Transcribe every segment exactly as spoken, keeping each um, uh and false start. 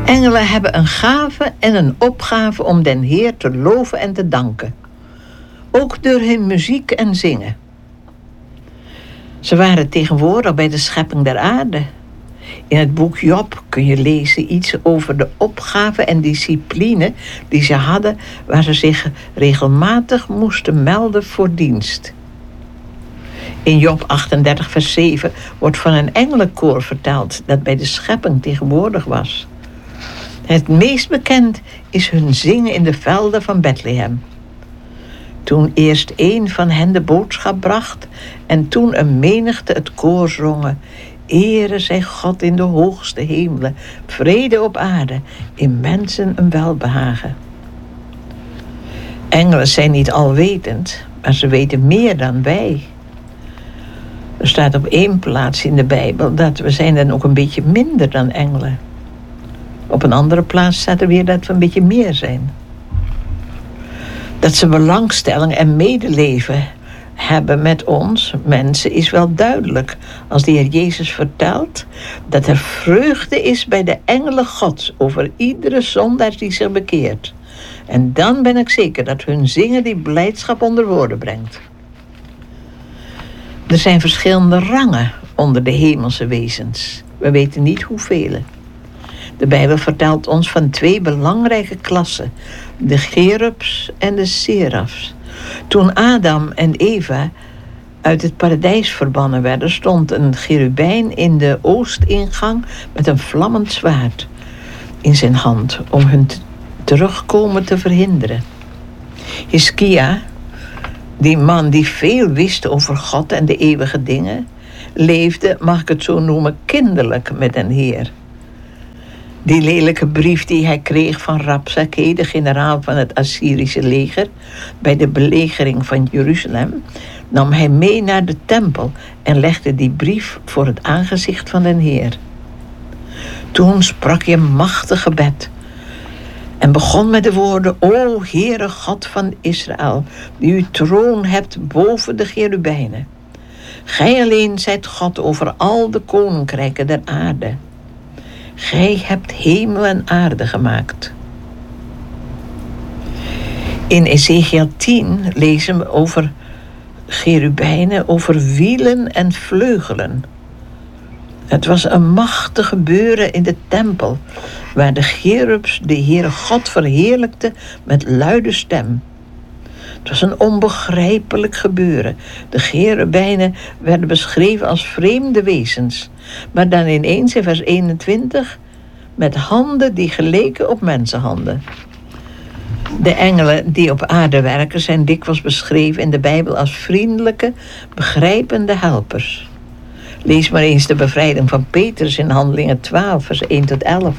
Engelen hebben een gave en een opgave om den Heer te loven en te danken. Ook door hun muziek en zingen. Ze waren tegenwoordig bij de schepping der aarde. In het boek Job kun je lezen iets over de opgave en discipline die ze hadden, waar ze zich regelmatig moesten melden voor dienst. In Job achtendertig vers zeven wordt van een engelenkoor verteld dat bij de schepping tegenwoordig was. Het meest bekend is hun zingen in de velden van Bethlehem. Toen eerst één van hen de boodschap bracht en toen een menigte het koor zongen. Ere zij God in de hoogste hemelen, vrede op aarde, in mensen een welbehagen. Engelen zijn niet alwetend, maar ze weten meer dan wij. Er staat op één plaats in de Bijbel dat we zijn dan ook een beetje minder dan engelen. Op een andere plaats staat er weer dat we een beetje meer zijn. Dat ze belangstelling en medeleven hebben met ons, mensen, is wel duidelijk. Als de Heer Jezus vertelt dat er vreugde is bij de engelen Gods over iedere zondaar die zich bekeert. En dan ben ik zeker dat hun zingen die blijdschap onder woorden brengt. Er zijn verschillende rangen onder de hemelse wezens. We weten niet hoeveel. De Bijbel vertelt ons van twee belangrijke klassen, de cherubs en de serafs. Toen Adam en Eva uit het paradijs verbannen werden, stond een cherubijn in de oostingang met een vlammend zwaard in zijn hand om hun t- terugkomen te verhinderen. Hiskia, die man die veel wist over God en de eeuwige dingen, leefde, mag ik het zo noemen, kinderlijk met een Heer. Die lelijke brief die hij kreeg van Rabsakeh, de generaal van het Assyrische leger, bij de belegering van Jeruzalem, nam hij mee naar de tempel en legde die brief voor het aangezicht van den Heer. Toen sprak hij een machtig gebed en begon met de woorden: O Heere God van Israël, die uw troon hebt boven de cherubijnen. Gij alleen zijt God over al de koninkrijken der aarde. Gij hebt hemel en aarde gemaakt. In Ezekiel tien lezen we over cherubijnen, over wielen en vleugelen. Het was een machtig gebeuren in de tempel, waar de cherubs de Heere God verheerlijkten met luide stem. Het was een onbegrijpelijk gebeuren. De cherubijnen werden beschreven als vreemde wezens, maar dan ineens in vers eenentwintig met handen die geleken op mensenhanden. De engelen die op aarde werken zijn dikwijls beschreven in de Bijbel als vriendelijke, begrijpende helpers. Lees maar eens de bevrijding van Petrus in Handelingen twaalf, vers één tot elf.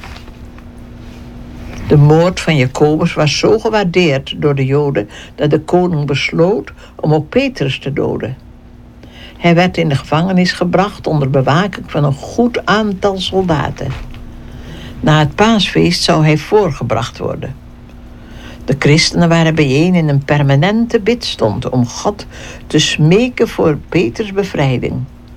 De moord van Jacobus was zo gewaardeerd door de Joden dat de koning besloot om ook Petrus te doden. Hij werd in de gevangenis gebracht onder bewaking van een goed aantal soldaten. Na het paasfeest zou hij voorgebracht worden. De christenen waren bijeen in een permanente bidstond om God te smeken voor Petrus' bevrijding.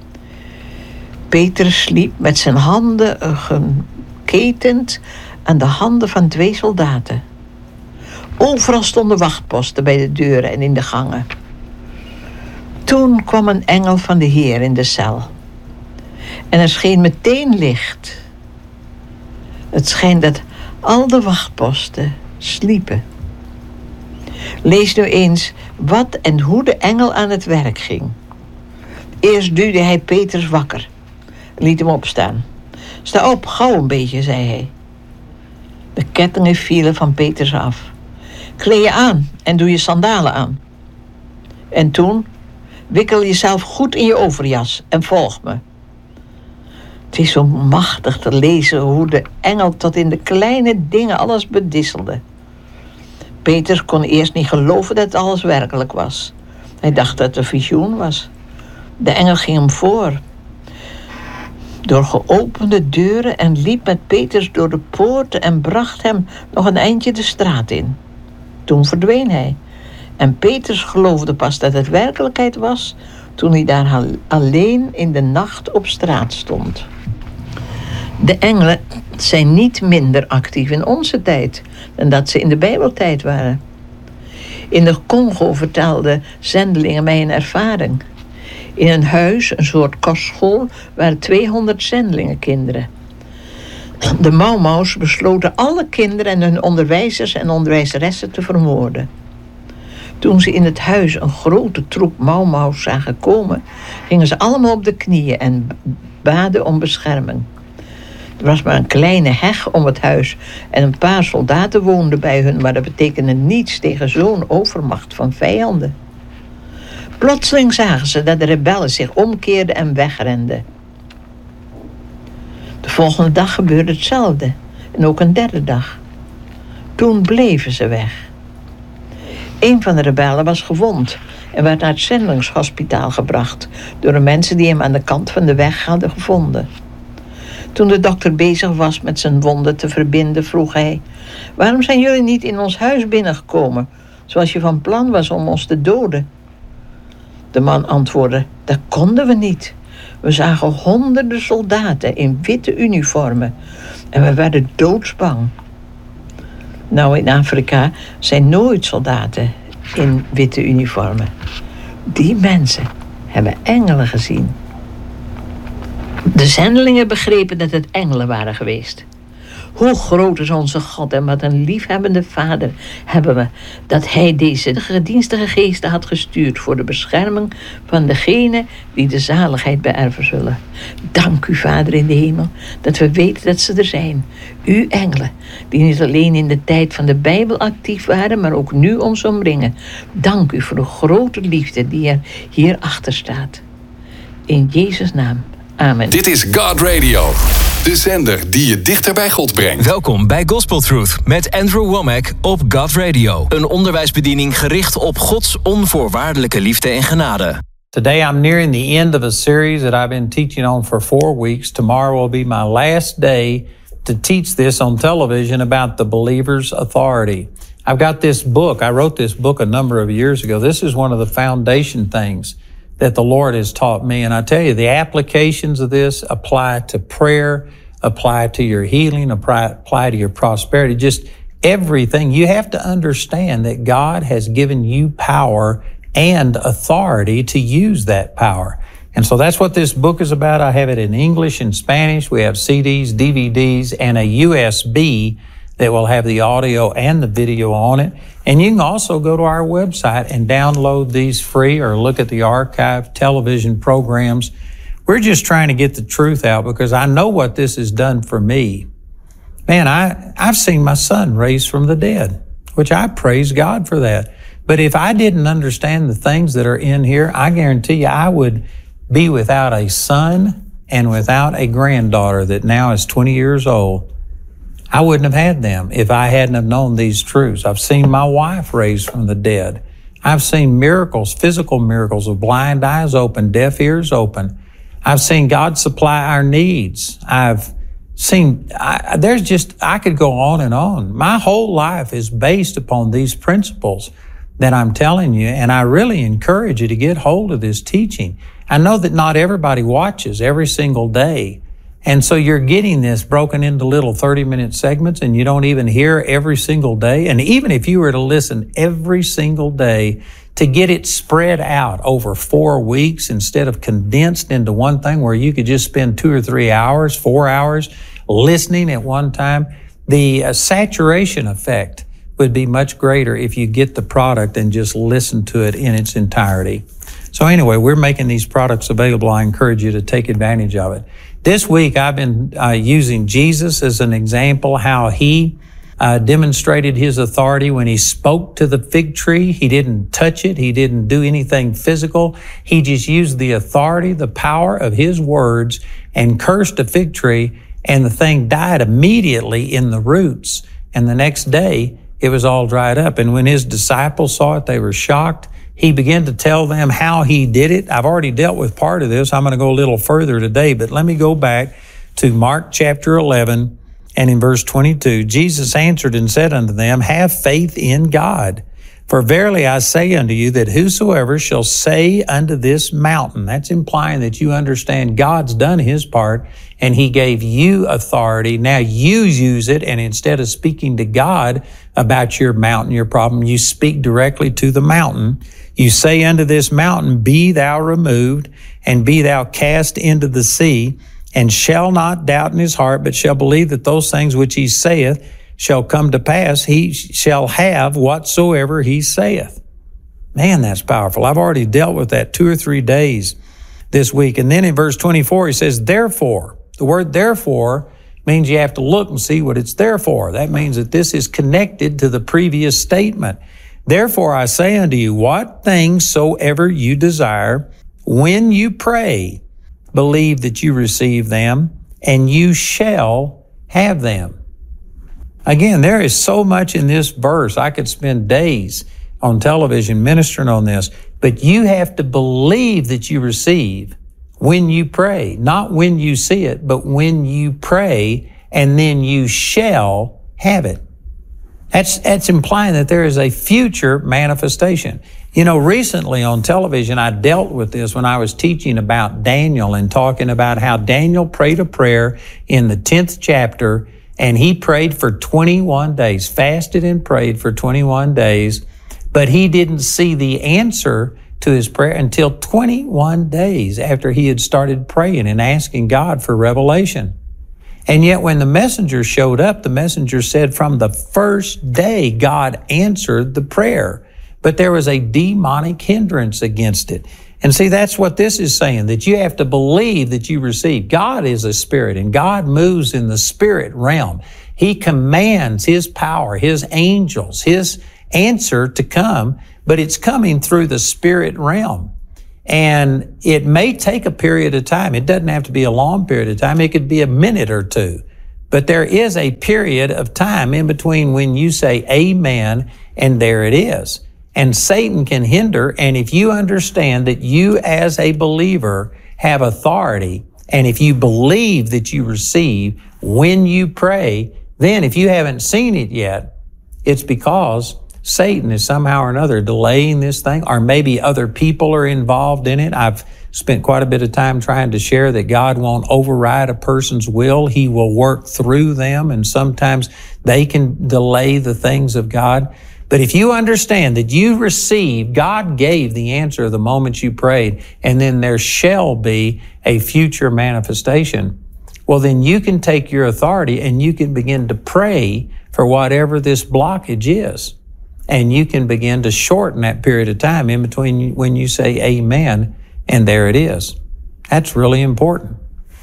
Petrus sliep met zijn handen geketend aan de handen van twee soldaten. Overal stonden wachtposten bij de deuren en in de gangen. Toen kwam een engel van de Heer in de cel. En er scheen meteen licht. Het schijnt dat al de wachtposten sliepen. Lees nu eens wat en hoe de engel aan het werk ging. Eerst duwde hij Petrus wakker. Liet hem opstaan. Sta op, gauw een beetje, zei hij. De kettingen vielen van Petrus af. Kleed je aan en doe je sandalen aan. En toen, wikkel jezelf goed in je overjas en volg me. Het is zo machtig te lezen hoe de engel tot in de kleine dingen alles bedisselde. Petrus kon eerst niet geloven dat alles werkelijk was. Hij dacht dat het een visioen was. De engel ging hem voor, door geopende deuren, en liep met Petrus door de poort en bracht hem nog een eindje de straat in. Toen verdween hij. En Petrus geloofde pas dat het werkelijkheid was toen hij daar alleen in de nacht op straat stond. De engelen zijn niet minder actief in onze tijd dan dat ze in de Bijbeltijd waren. In de Congo vertelden zendelingen mij een ervaring. In een huis, een soort kostschool, waren tweehonderd zendelingenkinderen. De Mau-Maus besloten alle kinderen en hun onderwijzers en onderwijzeressen te vermoorden. Toen ze in het huis een grote troep Mau-Maus zagen komen, gingen ze allemaal op de knieën en baden om bescherming. Er was maar een kleine heg om het huis en een paar soldaten woonden bij hun, maar dat betekende niets tegen zo'n overmacht van vijanden. Plotseling zagen ze dat de rebellen zich omkeerden en wegrenden. De volgende dag gebeurde hetzelfde en ook een derde dag. Toen bleven ze weg. Een van de rebellen was gewond en werd naar het zendelingshospitaal gebracht door de mensen die hem aan de kant van de weg hadden gevonden. Toen de dokter bezig was met zijn wonden te verbinden, vroeg hij: waarom zijn jullie niet in ons huis binnengekomen, zoals je van plan was om ons te doden? De man antwoordde: dat konden we niet. We zagen honderden soldaten in witte uniformen en we werden doodsbang. Nou, in Afrika zijn nooit soldaten in witte uniformen. Die mensen hebben engelen gezien. De zendelingen begrepen dat het engelen waren geweest. Hoe groot is onze God en wat een liefhebbende Vader hebben we, dat Hij deze gedienstige geesten had gestuurd voor de bescherming van degenen die de zaligheid beërven zullen. Dank u, Vader in de hemel, dat we weten dat ze er zijn. U engelen, die niet alleen in de tijd van de Bijbel actief waren, maar ook nu ons omringen. Dank u voor de grote liefde die er hierachter staat. In Jezus' naam. Amen. Dit is God Radio. De zender die je dichter bij God brengt. Welkom bij Gospel Truth met Andrew Womack op God Radio. Een onderwijsbediening gericht op Gods onvoorwaardelijke liefde en genade. Today I'm nearing the end of a series that I've been teaching on for four weeks. Tomorrow will be my last day to teach this on television about the believer's authority. I've got this book. I wrote this book a number of years ago. This is one of the foundation things that the Lord has taught me. And I tell you, the applications of this apply to prayer, apply to your healing, apply, apply to your prosperity, just everything. You have to understand that God has given you power and authority to use that power. And so that's what this book is about. I have it in English and Spanish. We have C Ds, D V Ds, and a U S B that will have the audio and the video on it. And you can also go to our website and download these free or look at the archive television programs. We're just trying to get the truth out because I know what this has done for me. Man, I, I've seen my son raised from the dead, which I praise God for that. But if I didn't understand the things that are in here, I guarantee you I would be without a son and without a granddaughter that now is twenty years old. I wouldn't have had them if I hadn't have known these truths. I've seen my wife raised from the dead. I've seen miracles, physical miracles of blind eyes open, deaf ears open. I've seen God supply our needs. I've seen, I, there's just, I could go on and on. My whole life is based upon these principles that I'm telling you, and I really encourage you to get hold of this teaching. I know that not everybody watches every single day. And so you're getting this broken into little thirty-minute segments, and you don't even hear every single day. And even if you were to listen every single day, to get it spread out over four weeks instead of condensed into one thing where you could just spend two or three hours, four hours listening at one time, the uh, saturation effect would be much greater if you get the product and just listen to it in its entirety. So anyway, we're making these products available. I encourage you to take advantage of it. This week, I've been uh, using Jesus as an example, how he uh, demonstrated his authority when he spoke to the fig tree. He didn't touch it. He didn't do anything physical. He just used the authority, the power of his words, and cursed a fig tree, and the thing died immediately in the roots. And the next day, it was all dried up. And when his disciples saw it, they were shocked. He began to tell them how he did it. I've already dealt with part of this. I'm going to go a little further today, but let me go back to Mark chapter eleven and in verse twenty-two. Jesus answered and said unto them, have faith in God. For verily I say unto you that whosoever shall say unto this mountain, that's implying that you understand God's done his part, and He gave you authority. Now you use it, and instead of speaking to God about your mountain, your problem, you speak directly to the mountain. You say unto this mountain, be thou removed, and be thou cast into the sea, and shall not doubt in his heart, but shall believe that those things which he saith shall come to pass. He shall have whatsoever he saith. Man, that's powerful. I've already dealt with that two or three days this week. And then in verse twenty-four, he says, therefore. The word therefore means you have to look and see what it's there for. That means that this is connected to the previous statement. Therefore I say unto you, what things soever you desire, when you pray, believe that you receive them, and you shall have them. Again, there is so much in this verse. I could spend days on television ministering on this, but you have to believe that you receive when you pray, not when you see it, but when you pray, and then you shall have it. That's, that's implying that there is a future manifestation. You know, recently on television, I dealt with this when I was teaching about Daniel and talking about how Daniel prayed a prayer in the tenth chapter, and he prayed for twenty-one days, fasted and prayed for twenty-one days, but he didn't see the answer to his prayer until twenty-one days after he had started praying and asking God for revelation. And yet when the messenger showed up, the messenger said from the first day God answered the prayer, but there was a demonic hindrance against it. And see, that's what this is saying, that you have to believe that you receive. God is a spirit, and God moves in the spirit realm. He commands His power, His angels, His answer to come, but it's coming through the spirit realm. And it may take a period of time. It doesn't have to be a long period of time. It could be a minute or two. But there is a period of time in between when you say amen and there it is. And Satan can hinder. And if you understand that you as a believer have authority, and if you believe that you receive when you pray, then if you haven't seen it yet, it's because Satan is somehow or another delaying this thing, or maybe other people are involved in it. I've spent quite a bit of time trying to share that God won't override a person's will. He will work through them, and sometimes they can delay the things of God. But if you understand that you received, God gave the answer the moment you prayed, and then there shall be a future manifestation, well, then you can take your authority and you can begin to pray for whatever this blockage is. And you can begin to shorten that period of time in between when you say amen and there it is. That's really important.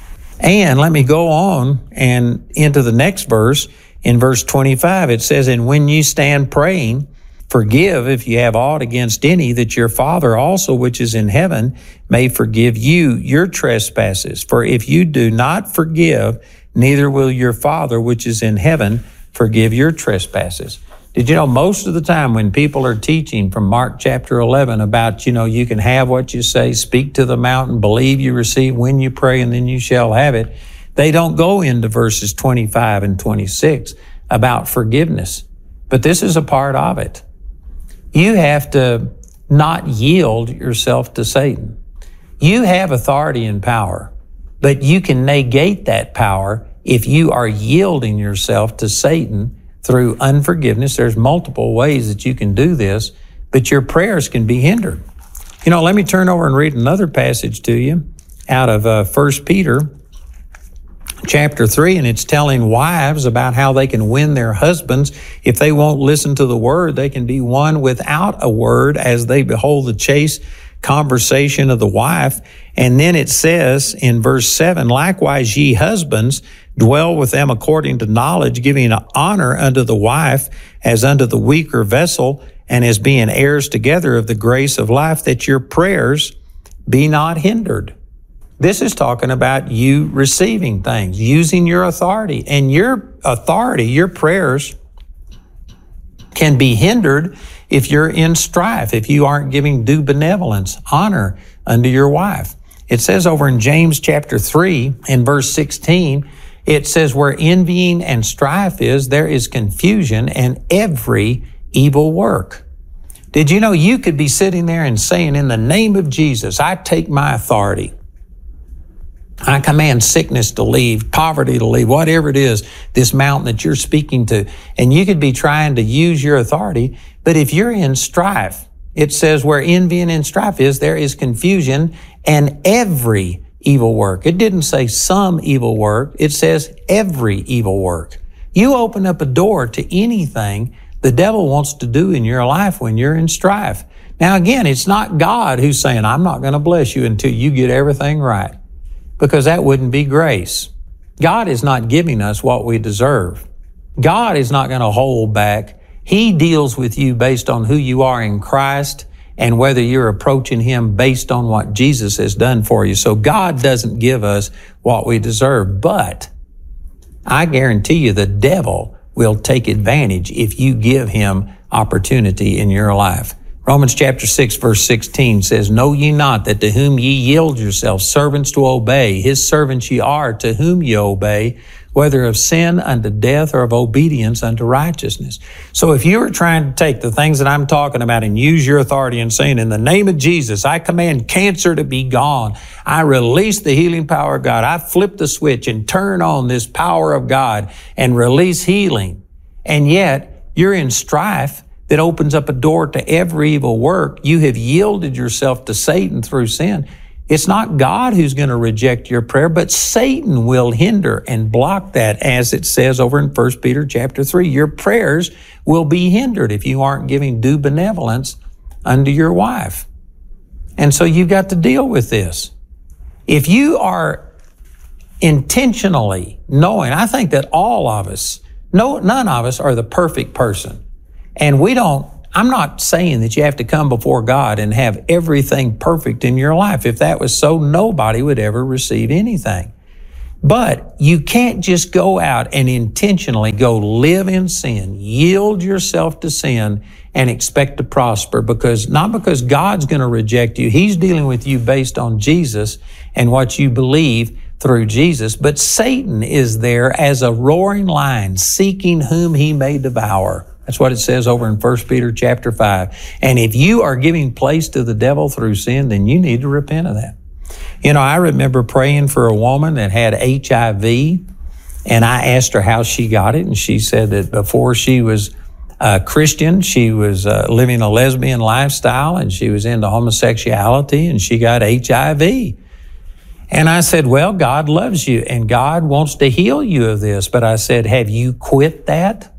And let me go on and into the next verse. In verse twenty-five, it says, and when you stand praying, forgive if you have aught against any, that your Father also which is in heaven may forgive you your trespasses. For if you do not forgive, neither will your Father which is in heaven forgive your trespasses. Did you know most of the time when people are teaching from Mark chapter eleven about, you know, you can have what you say, speak to the mountain, believe you receive when you pray, and then you shall have it, they don't go into verses twenty-five and twenty-six about forgiveness. But this is a part of it. You have to not yield yourself to Satan. You have authority and power, but you can negate that power if you are yielding yourself to Satan through unforgiveness. There's multiple ways that you can do this, but your prayers can be hindered. You know, let me turn over and read another passage to you out of uh, First Peter chapter three, and it's telling wives about how they can win their husbands. If they won't listen to the word, they can be won without a word as they behold the chaste conversation of the wife. And then it says in verse seven, likewise ye husbands, dwell with them according to knowledge, giving honor unto the wife as unto the weaker vessel, and as being heirs together of the grace of life, that your prayers be not hindered. This is talking about you receiving things, using your authority. And your authority, your prayers can be hindered if you're in strife, if you aren't giving due benevolence, honor unto your wife. It says over in James chapter three, in verse sixteen, it says, where envying and strife is, there is confusion and every evil work. Did you know you could be sitting there and saying, in the name of Jesus, I take my authority. I command sickness to leave, poverty to leave, whatever it is, this mountain that you're speaking to. And you could be trying to use your authority, but if you're in strife, it says where envy and strife is, there is confusion and every evil work. It didn't say some evil work. It says every evil work. You open up a door to anything the devil wants to do in your life when you're in strife. Now, again, it's not God who's saying, I'm not going to bless you until you get everything right, because that wouldn't be grace. God is not giving us what we deserve. God is not going to hold back. He deals with you based on who you are in Christ and whether you're approaching Him based on what Jesus has done for you. So God doesn't give us what we deserve, but I guarantee you the devil will take advantage if you give him opportunity in your life. Romans chapter six, verse sixteen says, Know ye not that to whom ye yield yourselves servants to obey, his servants ye are to whom ye obey, whether of sin unto death or of obedience unto righteousness. So if you are trying to take the things that I'm talking about and use your authority and saying, in the name of Jesus, I command cancer to be gone. I release the healing power of God. I flip the switch and turn on this power of God and release healing. And yet you're in strife that opens up a door to every evil work. You have yielded yourself to Satan through sin. It's not God who's going to reject your prayer, but Satan will hinder and block that, as it says over in First Peter chapter three. Your prayers will be hindered if you aren't giving due benevolence unto your wife. And so you've got to deal with this. If you are intentionally knowing, I think that all of us, no, none of us are the perfect person. And we don't, I'm not saying that you have to come before God and have everything perfect in your life. If that was so, nobody would ever receive anything. But you can't just go out and intentionally go live in sin, yield yourself to sin, and expect to prosper, because not because God's going to reject you. He's dealing with you based on Jesus and what you believe through Jesus. But Satan is there as a roaring lion, seeking whom he may devour. That's what it says over in First Peter chapter five. And if you are giving place to the devil through sin, then you need to repent of that. You know, I remember praying for a woman that had H I V, and I asked her how she got it, and she said that before she was a Christian, she was uh, living a lesbian lifestyle, and she was into homosexuality, and she got H I V. And I said, well, God loves you, and God wants to heal you of this. But I said, have you quit that?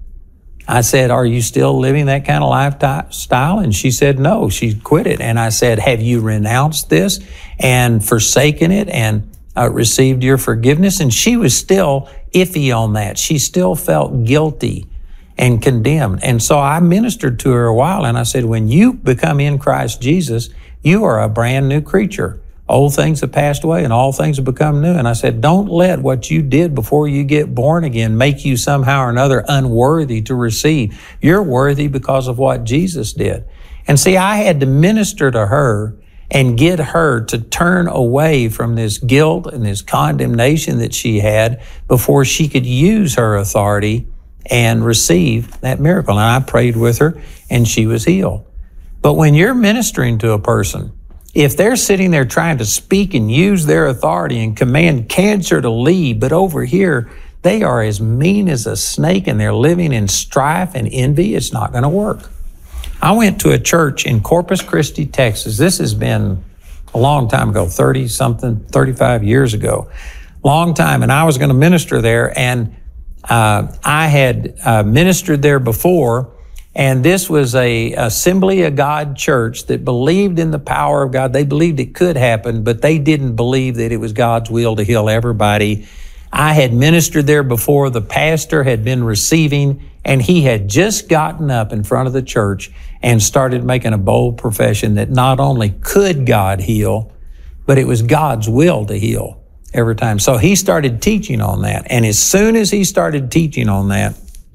I said, are you still living that kind of lifestyle? And she said, no, she quit it. And I said, have you renounced this and forsaken it and uh, received your forgiveness? And she was still iffy on that. She still felt guilty and condemned. And so I ministered to her a while, and I said, when you become in Christ Jesus, you are a brand new creature. Old things have passed away and all things have become new. And I said, don't let what you did before you get born again make you somehow or another unworthy to receive. You're worthy because of what Jesus did. And see, I had to minister to her and get her to turn away from this guilt and this condemnation that she had before she could use her authority and receive that miracle. And I prayed with her and she was healed. But when you're ministering to a person, if they're sitting there trying to speak and use their authority and command cancer to leave, but over here they are as mean as a snake and they're living in strife and envy, it's not going to work. I went to a church in Corpus Christi, Texas. This has been a long time ago, thirty something, thirty-five years ago, long time. And I was going to minister there, and uh, I had uh, ministered there before. And this was a Assembly of God church that believed in the power of God. They believed it could happen, but they didn't believe that it was God's will to heal everybody. I had ministered there before. The pastor had been receiving, and he had just gotten up in front of the church and started making a bold profession that not only could God heal, but it was God's will to heal every time. So he started teaching on that. And as soon as he started teaching on that,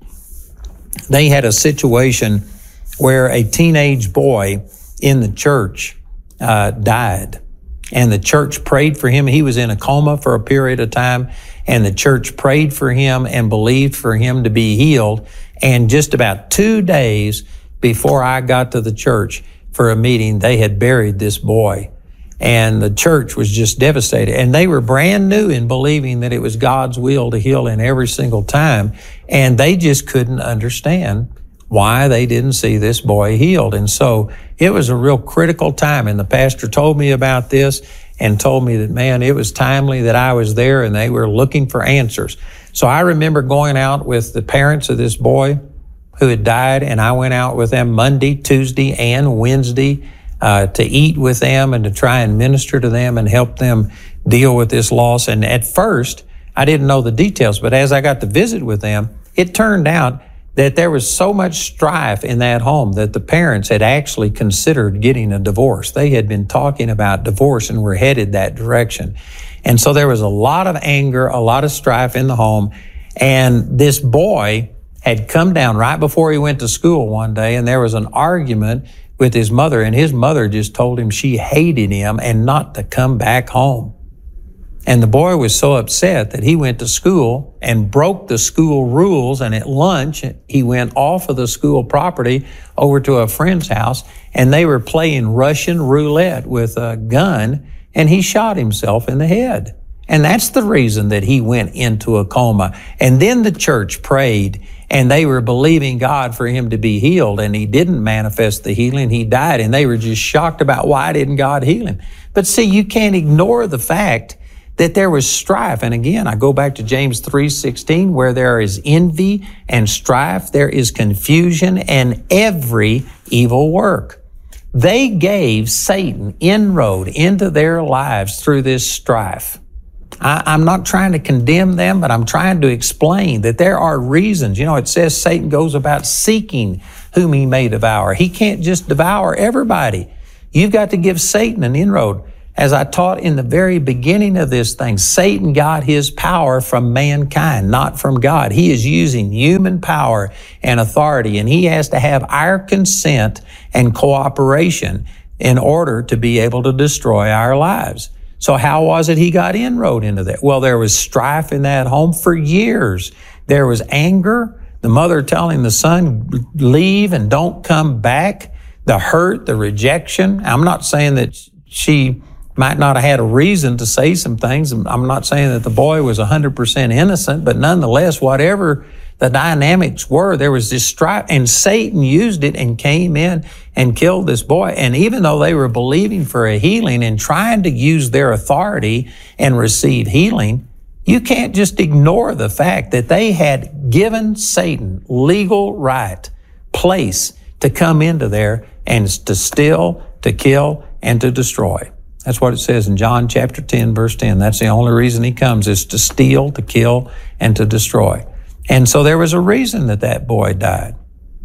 they had a situation where a teenage boy in the church uh, died. And the church prayed for him. He was in a coma for a period of time, and the church prayed for him and believed for him to be healed. And just about two days before I got to the church for a meeting, they had buried this boy. And the church was just devastated. And they were brand new in believing that it was God's will to heal in every single time. And they just couldn't understand why they didn't see this boy healed. And so it was a real critical time. And the pastor told me about this and told me that, man, it was timely that I was there and they were looking for answers. So I remember going out with the parents of this boy who had died, and I went out with them Monday, Tuesday, and Wednesday uh, to eat with them and to try and minister to them and help them deal with this loss. And at first, I didn't know the details, but as I got to visit with them, it turned out that there was so much strife in that home that the parents had actually considered getting a divorce. They had been talking about divorce and were headed that direction. And so there was a lot of anger, a lot of strife in the home. And this boy had come down right before he went to school one day, and there was an argument with his mother, and his mother just told him she hated him and not to come back home. And the boy was so upset that he went to school and broke the school rules, and at lunch, he went off of the school property over to a friend's house, and they were playing Russian roulette with a gun, and he shot himself in the head. And that's the reason that he went into a coma. And then the church prayed, and they were believing God for him to be healed, and he didn't manifest the healing. He died, and they were just shocked about why didn't God heal him. But see, you can't ignore the fact that there was strife. And again, I go back to James three sixteen, where there is envy and strife, there is confusion and every evil work. They gave Satan inroad into their lives through this strife. I, I'm not trying to condemn them, but I'm trying to explain that there are reasons. You know, it says Satan goes about seeking whom he may devour. He can't just devour everybody. You've got to give Satan an inroad. As I taught in the very beginning of this thing, Satan got his power from mankind, not from God. He is using human power and authority, and he has to have our consent and cooperation in order to be able to destroy our lives. So how was it he got inroad into that? Well, there was strife in that home for years. There was anger, the mother telling the son, leave and don't come back, the hurt, the rejection. I'm not saying that she might not have had a reason to say some things. I'm not saying that the boy was one hundred percent innocent, but nonetheless, whatever the dynamics were, there was this strife, and Satan used it and came in and killed this boy. And even though they were believing for a healing and trying to use their authority and receive healing, you can't just ignore the fact that they had given Satan legal right, place to come into there and to steal, to kill, and to destroy. That's what it says in John chapter ten, verse ten. That's the only reason he comes, is to steal, to kill, and to destroy. And so there was a reason that that boy died.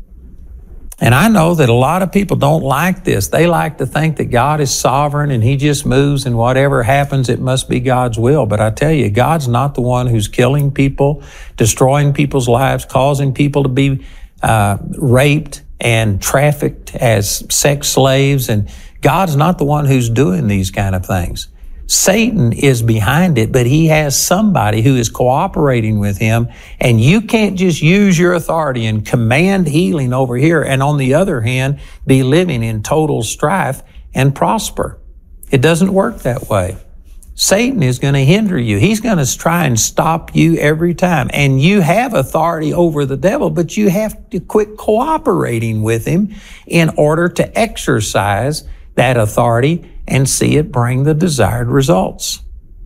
And I know that a lot of people don't like this. They like to think that God is sovereign and he just moves, and whatever happens, it must be God's will. But I tell you, God's not the one who's killing people, destroying people's lives, causing people to be uh, raped and trafficked as sex slaves. And God's not the one who's doing these kind of things. Satan is behind it, but he has somebody who is cooperating with him, and you can't just use your authority and command healing over here and on the other hand be living in total strife and prosper. It doesn't work that way. Satan is going to hinder you. He's going to try and stop you every time. And you have authority over the devil, but you have to quit cooperating with him in order to exercise that authority and see it bring the desired results.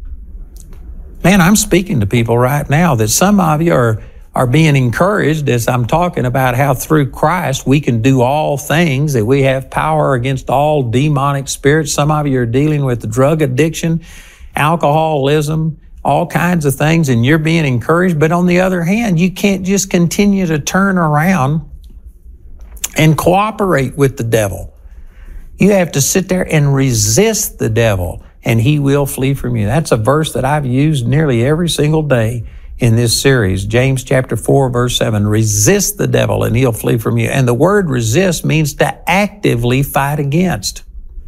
Man, I'm speaking to people right now that some of you are, are being encouraged as I'm talking about how through Christ we can do all things, that we have power against all demonic spirits. Some of you are dealing with drug addiction, alcoholism, all kinds of things, and you're being encouraged. But on the other hand, you can't just continue to turn around and cooperate with the devil. You have to sit there and resist the devil, and he will flee from you. That's a verse that I've used nearly every single day in this series. James chapter four, verse seven, resist the devil and he'll flee from you. And the word resist means to actively fight against.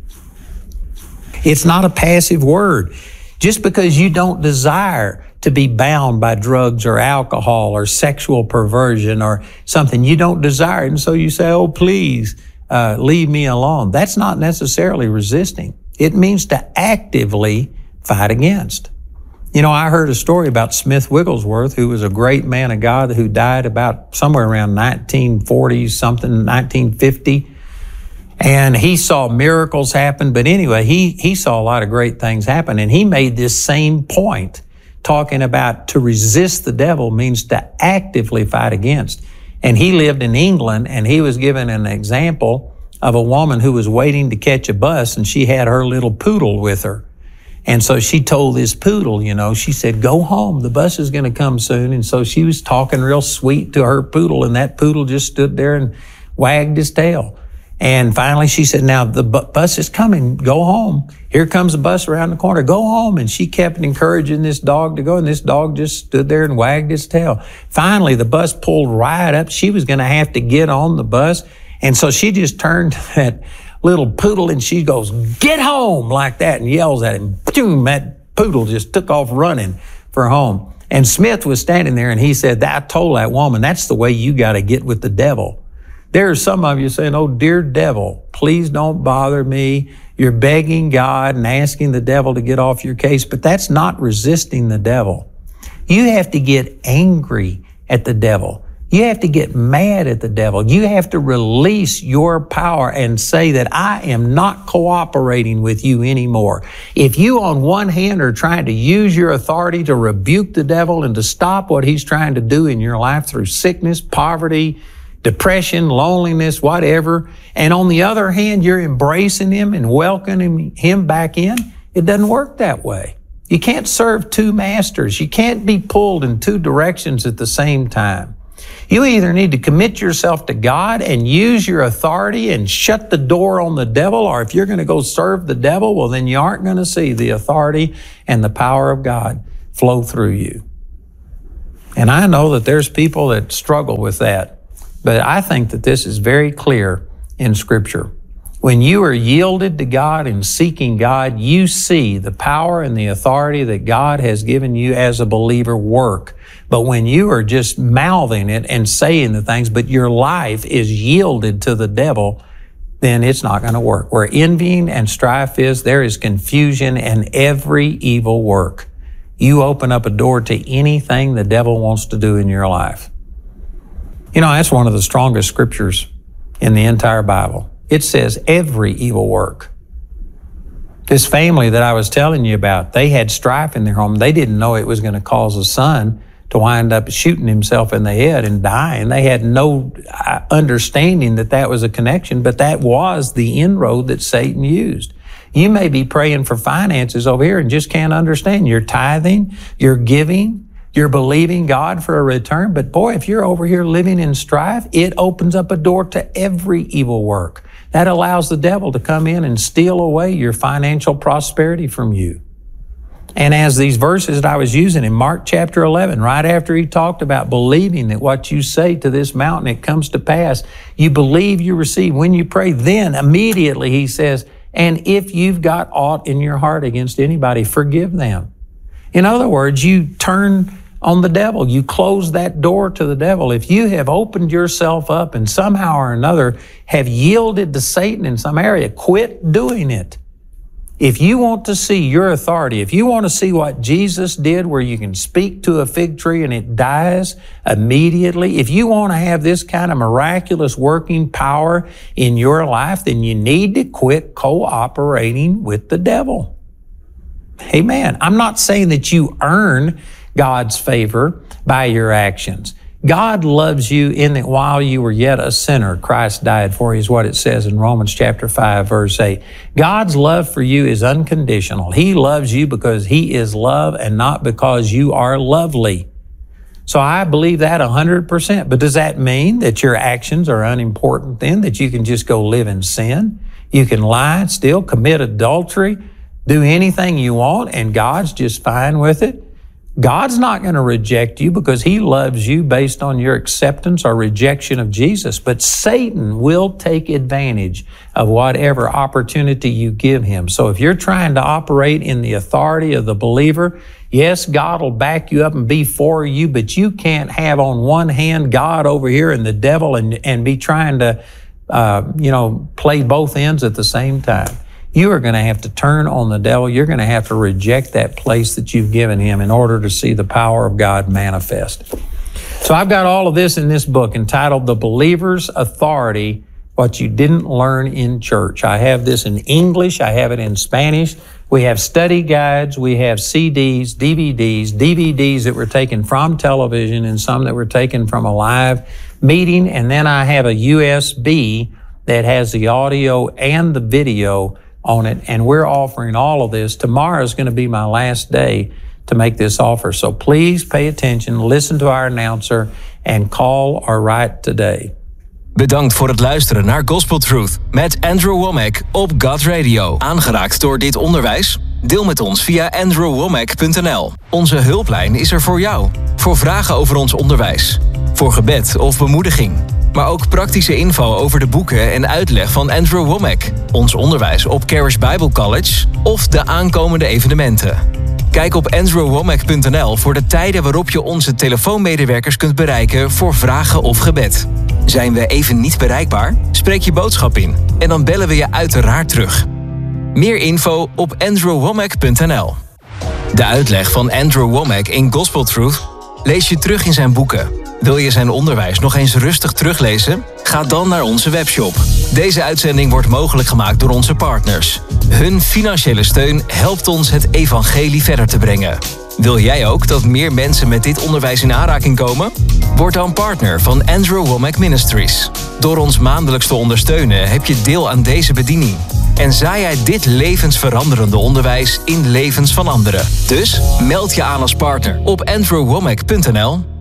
It's not a passive word. Just because you don't desire to be bound by drugs or alcohol or sexual perversion or something, you don't desire it, and so you say, oh, please, Uh, leave me alone. That's not necessarily resisting. It means to actively fight against. You know, I heard a story about Smith Wigglesworth, who was a great man of God who died about somewhere around nineteen forty something, nineteen fifty. And he saw miracles happen. But anyway, he, he saw a lot of great things happen. And he made this same point, talking about to resist the devil means to actively fight against. And he lived in England, and he was given an example of a woman who was waiting to catch a bus, and she had her little poodle with her. And so she told this poodle, you know, she said, go home, the bus is going to come soon. And so she was talking real sweet to her poodle, and that poodle just stood there and wagged his tail. And finally she said, now the bu- bus is coming, go home. Here comes the bus around the corner, go home. And she kept encouraging this dog to go, and this dog just stood there and wagged his tail. Finally, the bus pulled right up. She was going to have to get on the bus. And so she just turned to that little poodle and she goes, get home, like that, and yells at him. Boom, that poodle just took off running for home. And Smith was standing there, and he said, I told that woman, that's the way you got to get with the devil. There are some of you saying, oh, dear devil, please don't bother me. You're begging God and asking the devil to get off your case, but that's not resisting the devil. You have to get angry at the devil. You have to get mad at the devil. You have to release your power and say that I am not cooperating with you anymore. If you on one hand are trying to use your authority to rebuke the devil and to stop what he's trying to do in your life through sickness, poverty, depression, loneliness, whatever, and on the other hand, you're embracing him and welcoming him back in, it doesn't work that way. You can't serve two masters. You can't be pulled in two directions at the same time. You either need to commit yourself to God and use your authority and shut the door on the devil, or if you're going to go serve the devil, well, then you aren't going to see the authority and the power of God flow through you. And I know that there's people that struggle with that. But I think that this is very clear in Scripture. When you are yielded to God and seeking God, you see the power and the authority that God has given you as a believer work. But when you are just mouthing it and saying the things, but your life is yielded to the devil, then it's not going to work. Where envying and strife is, there is confusion and every evil work. You open up a door to anything the devil wants to do in your life. You know, that's one of the strongest scriptures in the entire Bible. It says every evil work. This family that I was telling you about, they had strife in their home. They didn't know it was going to cause a son to wind up shooting himself in the head and dying. They had no understanding that that was a connection, but that was the inroad that Satan used. You may be praying for finances over here and just can't understand. You're tithing, you're giving, you're believing God for a return, but boy, if you're over here living in strife, it opens up a door to every evil work. That allows the devil to come in and steal away your financial prosperity from you. And as these verses that I was using in Mark chapter eleven, right after he talked about believing that what you say to this mountain, it comes to pass, you believe you receive. When you pray, then immediately he says, and if you've got aught in your heart against anybody, forgive them. In other words, you turn on the devil. You close that door to the devil. If you have opened yourself up and somehow or another have yielded to Satan in some area, quit doing it. If you want to see your authority, if you want to see what Jesus did where you can speak to a fig tree and it dies immediately, if you want to have this kind of miraculous working power in your life, then you need to quit cooperating with the devil. Amen. I'm not saying that you earn God's favor by your actions. God loves you in that while you were yet a sinner, Christ died for you, is what it says in Romans chapter five, verse eight. God's love for you is unconditional. He loves you because He is love and not because you are lovely. So I believe that one hundred percent. But does that mean that your actions are unimportant then, that you can just go live in sin? You can lie, steal, commit adultery, do anything you want, and God's just fine with it? God's not going to reject you because He loves you based on your acceptance or rejection of Jesus. But Satan will take advantage of whatever opportunity you give him. So if you're trying to operate in the authority of the believer, yes, God will back you up and be for you, but you can't have on one hand God over here and the devil and, and be trying to, uh, you know, play both ends at the same time. you are going to have to turn on the devil. You're going to have to reject that place that you've given him in order to see the power of God manifest. So I've got all of this in this book entitled The Believer's Authority, What You Didn't Learn in Church. I have this in English. I have it in Spanish. We have study guides. We have C Ds, D V Ds, D V Ds that were taken from television and some that were taken from a live meeting. And then I have a U S B that has the audio and the video on it. And we're offering all of this. Tomorrow is going to be my last day to make this offer. So please pay attention, listen to our announcer, and call or write today. Bedankt voor het luisteren naar Gospel Truth met Andrew Wommack op God Radio. Aangeraakt door dit onderwijs? Deel met ons via andrew wommack punt n l. Onze hulplijn is er voor jou. Voor vragen over ons onderwijs. Voor gebed of bemoediging. Maar ook praktische info over de boeken en uitleg van Andrew Wommack. Ons onderwijs op Charis Bible College of de aankomende evenementen. Kijk op andrew wommack punt n l voor de tijden waarop je onze telefoonmedewerkers kunt bereiken voor vragen of gebed. Zijn we even niet bereikbaar? Spreek je boodschap in en dan bellen we je uiteraard terug. Meer info op andrew wommack punt n l. De uitleg van Andrew Wommack in Gospel Truth lees je terug in zijn boeken. Wil je zijn onderwijs nog eens rustig teruglezen? Ga dan naar onze webshop. Deze uitzending wordt mogelijk gemaakt door onze partners. Hun financiële steun helpt ons het evangelie verder te brengen. Wil jij ook dat meer mensen met dit onderwijs in aanraking komen? Word dan partner van Andrew Wommack Ministries. Door ons maandelijks te ondersteunen heb je deel aan deze bediening. En zaai jij dit levensveranderende onderwijs in levens van anderen. Dus meld je aan als partner op andrew wommack punt n l.